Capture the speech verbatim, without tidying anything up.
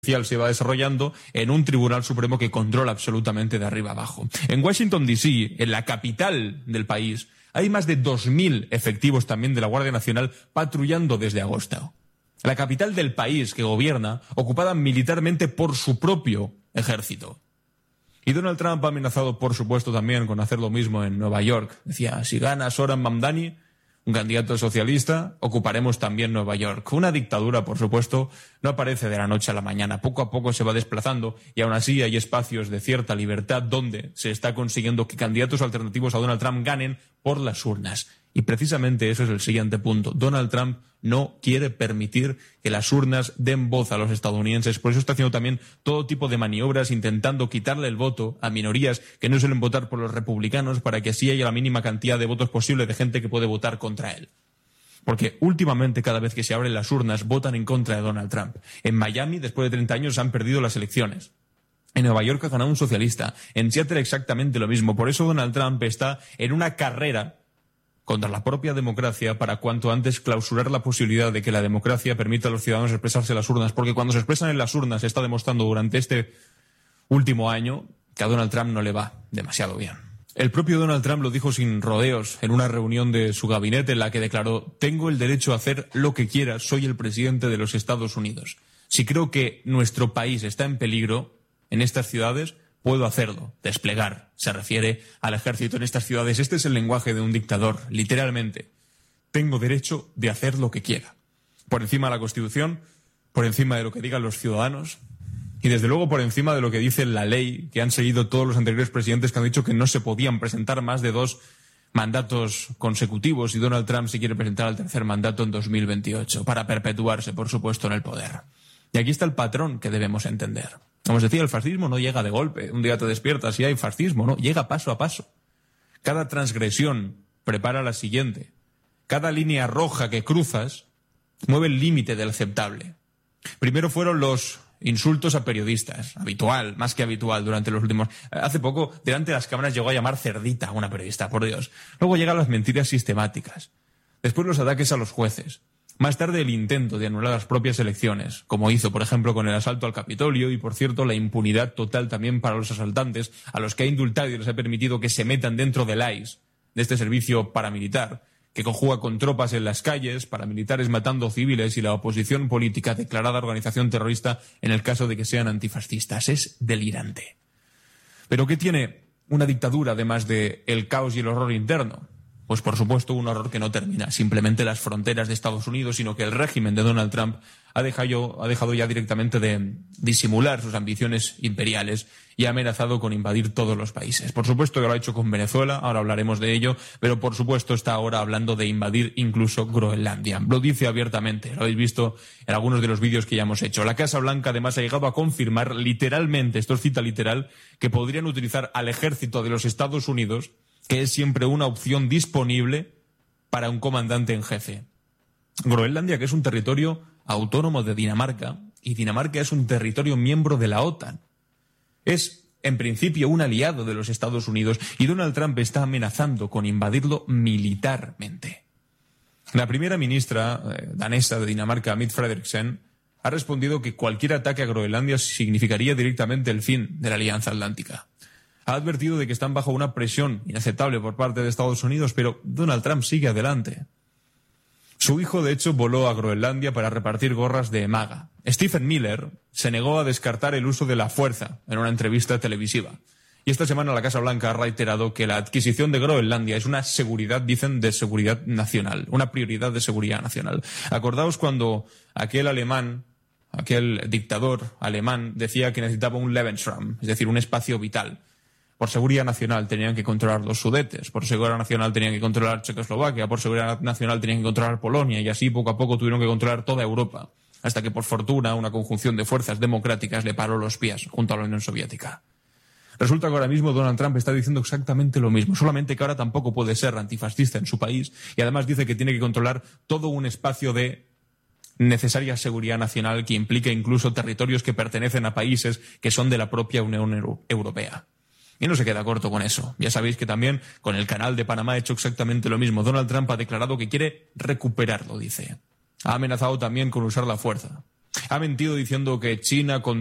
se va desarrollando en un Tribunal Supremo que controla absolutamente de arriba abajo. En Washington, D C, en la capital del país, hay más de dos mil efectivos también de la Guardia Nacional patrullando desde agosto. La capital del país que gobierna, ocupada militarmente por su propio ejército. Y Donald Trump ha amenazado, por supuesto, también con hacer lo mismo en Nueva York. Decía, si gana Zoran Mamdani, un candidato socialista, ocuparemos también Nueva York. Una dictadura, por supuesto, no aparece de la noche a la mañana. Poco a poco se va desplazando y aún así hay espacios de cierta libertad donde se está consiguiendo que candidatos alternativos a Donald Trump ganen por las urnas. Y precisamente eso es el siguiente punto. Donald Trump no quiere permitir que las urnas den voz a los estadounidenses. Por eso está haciendo también todo tipo de maniobras, intentando quitarle el voto a minorías que no suelen votar por los republicanos para que así haya la mínima cantidad de votos posible de gente que puede votar contra él. Porque últimamente, cada vez que se abren las urnas, votan en contra de Donald Trump. En Miami, después de treinta años, han perdido las elecciones. En Nueva York ha ganado un socialista. En Seattle exactamente lo mismo. Por eso Donald Trump está en una carrera contra la propia democracia para cuanto antes clausurar la posibilidad de que la democracia permita a los ciudadanos expresarse en las urnas, porque cuando se expresan en las urnas se está demostrando durante este último año que a Donald Trump no le va demasiado bien. El propio Donald Trump lo dijo sin rodeos en una reunión de su gabinete en la que declaró: tengo el derecho a hacer lo que quiera, soy el presidente de los Estados Unidos. Si creo que nuestro país está en peligro en estas ciudades, puedo hacerlo, desplegar. Se refiere al ejército en estas ciudades. Este es el lenguaje de un dictador, literalmente. Tengo derecho de hacer lo que quiera. Por encima de la Constitución, por encima de lo que digan los ciudadanos y desde luego por encima de lo que dice la ley que han seguido todos los anteriores presidentes que han dicho que no se podían presentar más de dos mandatos consecutivos y Donald Trump se quiere presentar al tercer mandato en dos mil veintiocho para perpetuarse, por supuesto, en el poder. Y aquí está el patrón que debemos entender. Como os decía, el fascismo no llega de golpe. Un día te despiertas y hay fascismo, no, llega paso a paso. Cada transgresión prepara la siguiente. Cada línea roja que cruzas mueve el límite del aceptable. Primero fueron los insultos a periodistas, habitual, más que habitual durante los últimos... Hace poco, delante de las cámaras llegó a llamar cerdita a una periodista, por Dios. Luego llegan las mentiras sistemáticas. Después los ataques a los jueces. Más tarde el intento de anular las propias elecciones, como hizo, por ejemplo, con el asalto al Capitolio y, por cierto, la impunidad total también para los asaltantes, a los que ha indultado y les ha permitido que se metan dentro del I C E, de este servicio paramilitar, que conjuga con tropas en las calles, paramilitares matando civiles y la oposición política declarada organización terrorista en el caso de que sean antifascistas. Es delirante. ¿Pero qué tiene una dictadura además de el caos y el horror interno? Pues por supuesto un horror que no termina simplemente las fronteras de Estados Unidos, sino que el régimen de Donald Trump ha dejado, ha dejado ya directamente de disimular sus ambiciones imperiales y ha amenazado con invadir todos los países. Por supuesto que lo ha hecho con Venezuela, ahora hablaremos de ello, pero por supuesto está ahora hablando de invadir incluso Groenlandia. Lo dice abiertamente, lo habéis visto en algunos de los vídeos que ya hemos hecho. La Casa Blanca además ha llegado a confirmar literalmente, esto es cita literal, que podrían utilizar al ejército de los Estados Unidos, que es siempre una opción disponible para un comandante en jefe. Groenlandia, que es un territorio autónomo de Dinamarca, y Dinamarca es un territorio miembro de la OTAN. Es, en principio, un aliado de los Estados Unidos, y Donald Trump está amenazando con invadirlo militarmente. La primera ministra eh, danesa de Dinamarca, Mette Frederiksen, ha respondido que cualquier ataque a Groenlandia significaría directamente el fin de la Alianza Atlántica. Ha advertido de que están bajo una presión inaceptable por parte de Estados Unidos, pero Donald Trump sigue adelante. Su hijo, de hecho, voló a Groenlandia para repartir gorras de MAGA. Stephen Miller se negó a descartar el uso de la fuerza en una entrevista televisiva. Y esta semana la Casa Blanca ha reiterado que la adquisición de Groenlandia es una seguridad, dicen, de seguridad nacional, una prioridad de seguridad nacional. Acordaos cuando aquel alemán, aquel dictador alemán, decía que necesitaba un Lebensraum, es decir, un espacio vital. Por seguridad nacional tenían que controlar los Sudetes, por seguridad nacional tenían que controlar Checoslovaquia, por seguridad nacional tenían que controlar Polonia y así poco a poco tuvieron que controlar toda Europa, hasta que por fortuna una conjunción de fuerzas democráticas le paró los pies junto a la Unión Soviética. Resulta que ahora mismo Donald Trump está diciendo exactamente lo mismo, solamente que ahora tampoco puede ser antifascista en su país y además dice que tiene que controlar todo un espacio de necesaria seguridad nacional que implica incluso territorios que pertenecen a países que son de la propia Unión Europea. Y no se queda corto con eso. Ya sabéis que también con el canal de Panamá ha hecho exactamente lo mismo. Donald Trump ha declarado que quiere recuperarlo, dice. Ha amenazado también con usar la fuerza. Ha mentido diciendo que China